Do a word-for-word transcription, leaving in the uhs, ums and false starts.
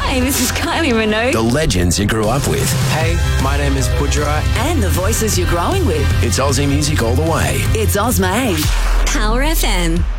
Hi, this is Kylie Minogue. The legends you grew up with. Hey, my name is Budra. And the voices you're growing with. It's Aussie music all the way. It's Ozma. Power F M.